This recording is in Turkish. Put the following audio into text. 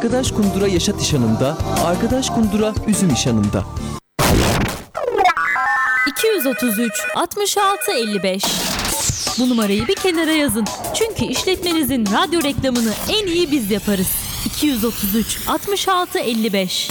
Arkadaş Kundura Yaşat İşanı'nda, Arkadaş Kundura Üzüm İşanı'nda. 233 66 55. Bu numarayı bir kenara yazın. Çünkü işletmenizin radyo reklamını en iyi biz yaparız. 233 66 55.